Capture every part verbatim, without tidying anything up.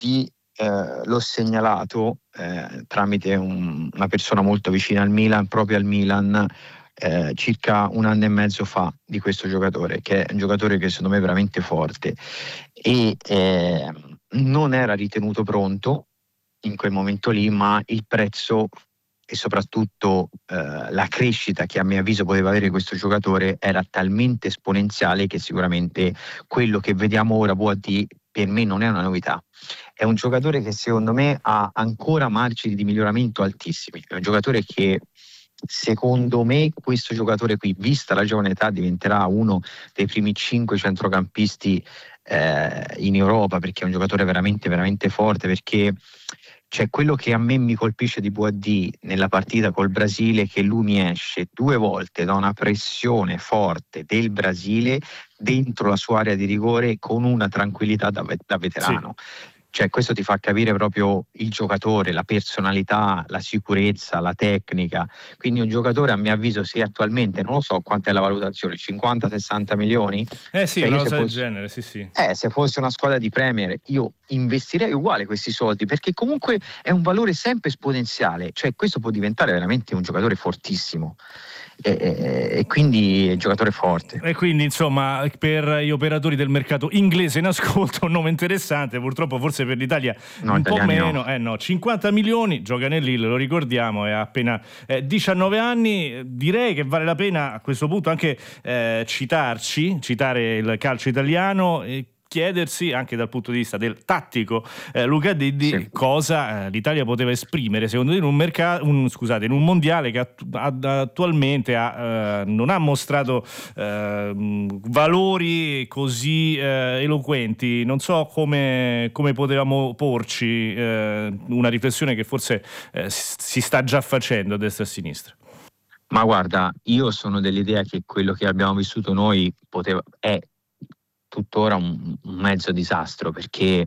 Di, eh, l'ho segnalato eh, tramite un, una persona molto vicina al Milan, proprio al Milan, eh, circa un anno e mezzo fa, di questo giocatore, che è un giocatore che secondo me è veramente forte e eh, non era ritenuto pronto in quel momento lì, ma il prezzo e soprattutto eh, la crescita che a mio avviso poteva avere questo giocatore era talmente esponenziale che sicuramente quello che vediamo ora può dire, per me non è una novità. È un giocatore che secondo me ha ancora margini di miglioramento altissimi, è un giocatore che secondo me questo giocatore qui, vista la giovane età, diventerà uno dei primi cinque centrocampisti eh, in Europa, perché è un giocatore veramente veramente forte, perché c'è quello che a me mi colpisce di Boadì nella partita col Brasile, che lui mi esce due volte da una pressione forte del Brasile dentro la sua area di rigore con una tranquillità da, da veterano. Sì. Cioè questo ti fa capire proprio il giocatore, la personalità, la sicurezza, la tecnica. Quindi un giocatore, a mio avviso, se attualmente, non lo so quanta è la valutazione, cinquanta sessanta milioni? Eh sì, cioè una io cosa se del fossi, genere, sì sì. Eh, se fosse una squadra di Premier io investirei uguale questi soldi, perché comunque è un valore sempre esponenziale, cioè questo può diventare veramente un giocatore fortissimo. E, e, e quindi è un giocatore forte. E quindi insomma per gli operatori del mercato inglese in ascolto un nome interessante, purtroppo forse per l'Italia no, un po' meno, no. eh no, cinquanta milioni, gioca nel Lille, lo ricordiamo, ha appena eh, diciannove anni, direi che vale la pena a questo punto anche eh, citarci, citare il calcio italiano e chiedersi anche dal punto di vista del tattico eh, Luca Diddi sì. cosa eh, l'Italia poteva esprimere secondo te in un mercato un, scusate in un mondiale che attu- ad- attualmente ha, eh, non ha mostrato eh, valori così eh, eloquenti. Non so come, come potevamo porci eh, una riflessione che forse eh, si sta già facendo a destra e a sinistra. Ma guarda, io sono dell'idea che quello che abbiamo vissuto noi poteva è tuttora un, un mezzo disastro, perché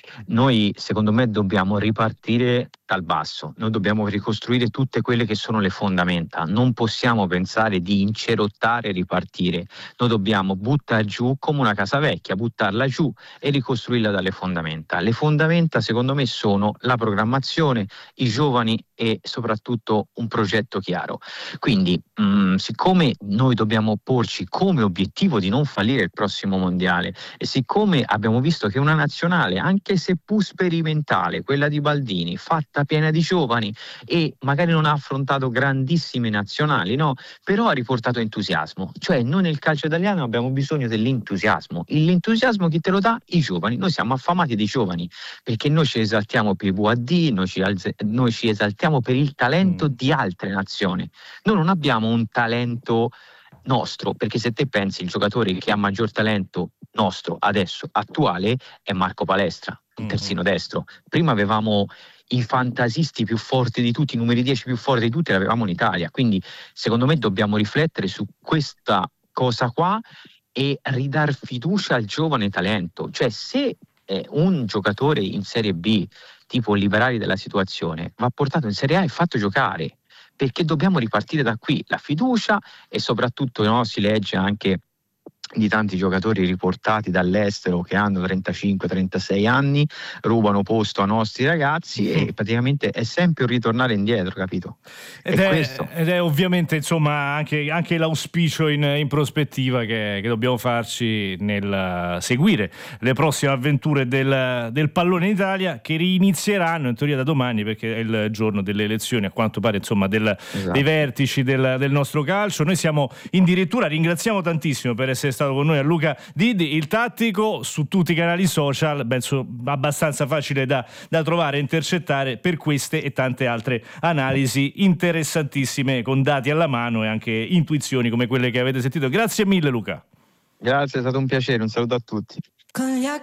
noi secondo me dobbiamo ripartire dal basso, noi dobbiamo ricostruire tutte quelle che sono le fondamenta, non possiamo pensare di incerottare e ripartire, noi dobbiamo buttare giù come una casa vecchia, buttarla giù e ricostruirla dalle fondamenta. Le fondamenta secondo me sono la programmazione, i giovani e soprattutto un progetto chiaro. Quindi mh, siccome noi dobbiamo porci come obiettivo di non fallire il prossimo mondiale, e siccome abbiamo visto che una nazionale, anche se pur sperimentale, quella di Baldini, fatta piena di giovani e magari non ha affrontato grandissime nazionali, no? Però ha riportato entusiasmo. Cioè noi nel calcio italiano abbiamo bisogno dell'entusiasmo. L'entusiasmo chi te lo dà? I giovani. Noi siamo affamati dei giovani, perché noi ci esaltiamo per i Boadì, noi ci, alze- noi ci esaltiamo per il talento mm. di altre nazioni. Noi non abbiamo un talento nostro, perché se te pensi il giocatore che ha maggior talento nostro adesso attuale è Marco Palestra, un terzino mm-hmm. destro. Prima avevamo i fantasisti più forti di tutti, i numeri dieci più forti di tutti l'avevamo in Italia, quindi secondo me dobbiamo riflettere su questa cosa qua e ridar fiducia al giovane talento. Cioè se eh, un giocatore in Serie B ti può liberare della situazione, va portato in Serie A e fatto giocare, perché dobbiamo ripartire da qui, la fiducia, e soprattutto no, si legge anche di tanti giocatori riportati dall'estero che hanno trentacinque trentasei anni, rubano posto a nostri ragazzi e praticamente è sempre un ritornare indietro, capito? Ed è, questo. ed è ovviamente insomma anche, anche l'auspicio in, in prospettiva che, che dobbiamo farci nel seguire le prossime avventure del, del pallone in Italia, che rinizieranno in teoria da domani, perché è il giorno delle elezioni a quanto pare, insomma, del, esatto. dei vertici del, del nostro calcio. Noi siamo addirittura, ringraziamo tantissimo per essere stato con noi a Luca Diddi, il tattico, su tutti i canali social, penso abbastanza facile da, da trovare e intercettare per queste e tante altre analisi interessantissime con dati alla mano e anche intuizioni come quelle che avete sentito. Grazie mille Luca. Grazie, è stato un piacere, un saluto a tutti.